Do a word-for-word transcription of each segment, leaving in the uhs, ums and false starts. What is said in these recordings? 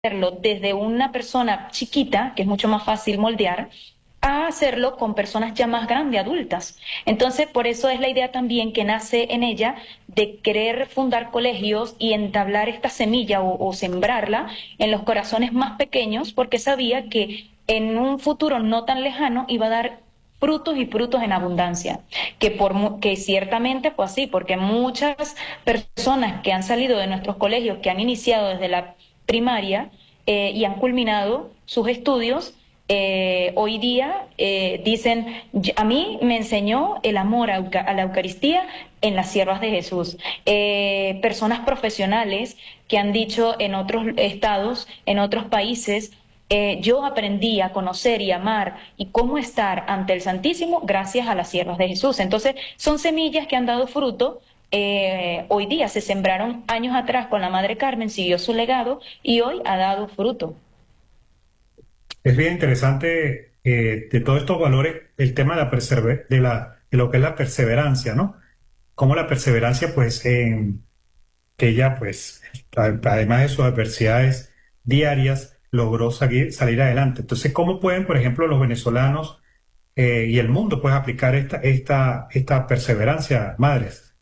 hacerlo desde una persona chiquita, que es mucho más fácil moldear, a hacerlo con personas ya más grandes, adultas. Entonces, por eso es la idea también que nace en ella de querer fundar colegios y entablar esta semilla o, o sembrarla en los corazones más pequeños, porque sabía que en un futuro no tan lejano iba a dar frutos y frutos en abundancia, que, por, que ciertamente fue así, porque muchas personas que han salido de nuestros colegios, que han iniciado desde la primaria eh, y han culminado sus estudios, eh, hoy día eh, dicen, a mí me enseñó el amor a, a la Eucaristía en las siervas de Jesús. Eh, personas profesionales que han dicho en otros estados, en otros países, eh, yo aprendí a conocer y amar y cómo estar ante el Santísimo gracias a las siervas de Jesús. Entonces, son semillas que han dado fruto. Eh, hoy día se sembraron años atrás con la Madre Carmen, siguió su legado y hoy ha dado fruto. Es bien interesante eh, de todos estos valores el tema de, la persever- de, la, de lo que es la perseverancia, ¿no? Cómo la perseverancia, pues, en que ella, pues, a- además de sus adversidades diarias, logró salir, salir adelante. Entonces, ¿cómo pueden, por ejemplo, los venezolanos eh, y el mundo, pues, aplicar esta, esta, esta perseverancia, madres?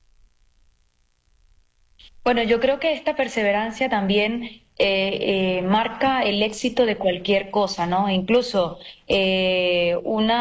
Bueno, yo creo que esta perseverancia también eh, eh, marca el éxito de cualquier cosa, ¿no? Incluso eh,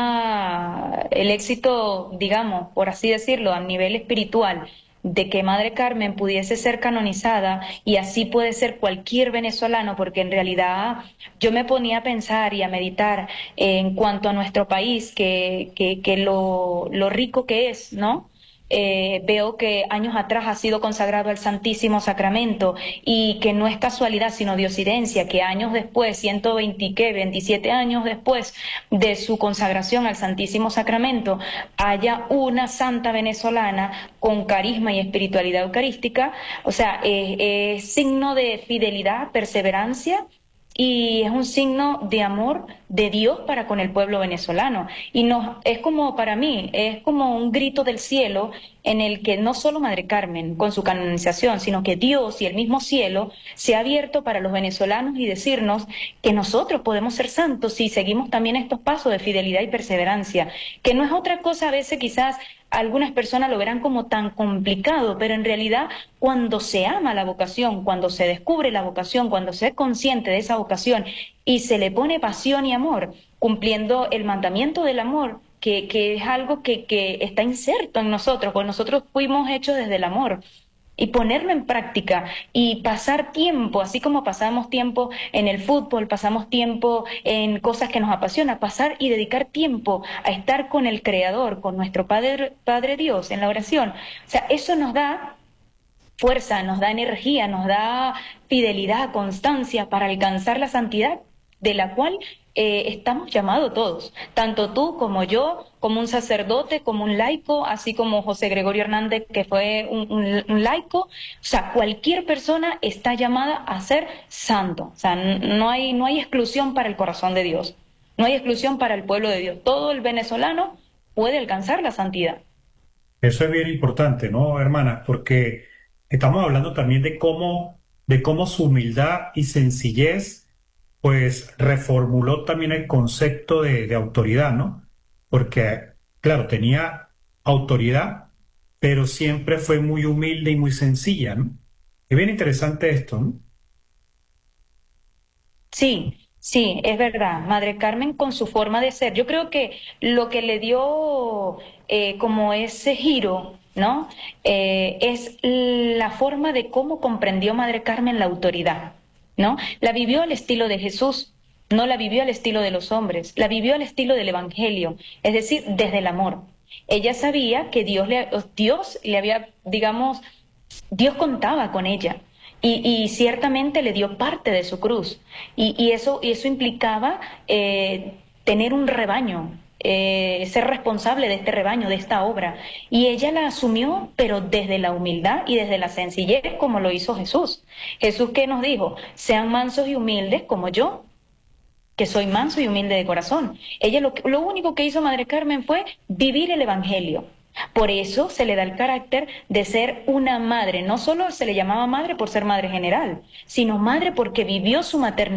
una, el éxito, digamos, por así decirlo, a nivel espiritual, de que Madre Carmen pudiese ser canonizada y así puede ser cualquier venezolano, porque en realidad yo me ponía a pensar y a meditar en cuanto a nuestro país, que, que, que lo, lo rico que es, ¿no? Eh, veo que años atrás ha sido consagrado al Santísimo Sacramento y que no es casualidad sino diosidencia que años después, ciento veinte, ¿qué? veintisiete años después de su consagración al Santísimo Sacramento, haya una santa venezolana con carisma y espiritualidad eucarística. O sea, eh, es signo de fidelidad, perseverancia, y es un signo de amor de Dios para con el pueblo venezolano. Y nos, es como para mí, es como un grito del cielo en el que no solo Madre Carmen con su canonización, sino que Dios y el mismo cielo se ha abierto para los venezolanos y decirnos que nosotros podemos ser santos si seguimos también estos pasos de fidelidad y perseverancia, que no es otra cosa. A veces quizás algunas personas lo verán como tan complicado, pero en realidad cuando se ama la vocación, cuando se descubre la vocación, cuando se es consciente de esa vocación y se le pone pasión y amor, cumpliendo el mandamiento del amor, que, que es algo que, que está inserto en nosotros, pues nosotros fuimos hechos desde el amor. Y ponerlo en práctica y pasar tiempo, así como pasamos tiempo en el fútbol, pasamos tiempo en cosas que nos apasionan, pasar y dedicar tiempo a estar con el Creador, con nuestro Padre, Padre Dios en la oración. O sea, eso nos da fuerza, nos da energía, nos da fidelidad, constancia para alcanzar la santidad de la cual eh, estamos llamados todos, tanto tú como yo, como un sacerdote, como un laico, así como José Gregorio Hernández, que fue un, un, un laico. O sea, cualquier persona está llamada a ser santo. O sea, no hay, no hay exclusión para el corazón de Dios, no hay exclusión para el pueblo de Dios. Todo el venezolano puede alcanzar la santidad. Eso es bien importante, ¿no, hermana? Porque estamos hablando también de cómo, de cómo su humildad y sencillez, pues, reformuló también el concepto de, de autoridad, ¿no? Porque, claro, tenía autoridad, pero siempre fue muy humilde y muy sencilla, ¿no? Es bien interesante esto, ¿no? Sí, sí, es verdad. Madre Carmen con su forma de ser. Yo creo que lo que le dio eh, como ese giro, ¿no? Eh, es la forma de cómo comprendió Madre Carmen la autoridad, ¿no? La vivió al estilo de Jesús, no la vivió al estilo de los hombres, la vivió al estilo del Evangelio, es decir, desde el amor. Ella sabía que Dios le, Dios le había, digamos, Dios contaba con ella y, y ciertamente le dio parte de su cruz. Y, y eso, y eso implicaba eh, tener un rebaño, eh, ser responsable de este rebaño, de esta obra. Y ella la asumió, pero desde la humildad y desde la sencillez, como lo hizo Jesús. Jesús, ¿qué nos dijo? Sean mansos y humildes como yo, que soy manso y humilde de corazón. Ella lo, lo único que hizo Madre Carmen fue vivir el Evangelio. Por eso se le da el carácter de ser una madre. No solo se le llamaba madre por ser madre general, sino madre porque vivió su maternidad